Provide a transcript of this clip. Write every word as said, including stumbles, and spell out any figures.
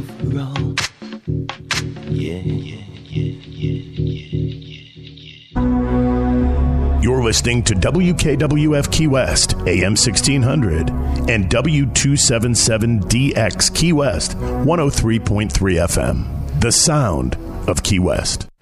wrong. Yeah, yeah, yeah, yeah, yeah, yeah. You're listening to W K W F Key West, A M sixteen hundred, and W two seventy-seven D X Key West, one oh three point three F M. The sound of Key West.